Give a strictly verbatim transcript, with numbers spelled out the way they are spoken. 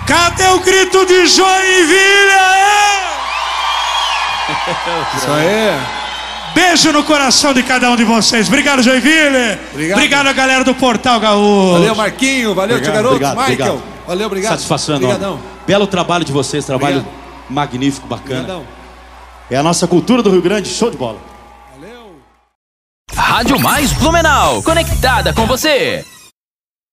Cadê o grito de Joinville? Isso aí. Beijo no coração de cada um de vocês. Obrigado, Joinville. Obrigado. Obrigado a galera do Portal Gaúcho. Valeu, Marquinho. Valeu, Obrigado, tio garoto. obrigado, Michael. obrigado. Valeu, obrigado. Satisfação Obrigadão. enorme. Belo trabalho de vocês, trabalho Obrigado. magnífico, bacana. Obrigadão. É a nossa cultura do Rio Grande, show de bola. Valeu. Rádio Mais Blumenau, conectada com você.